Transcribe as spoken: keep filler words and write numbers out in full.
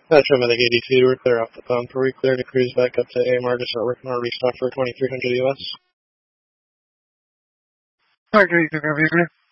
That's from the eighty-two. We're clear off the pump. Are we clear to cruise back up to A M R to start working on restock for twenty-three hundred U S? Alright, great. You're clear.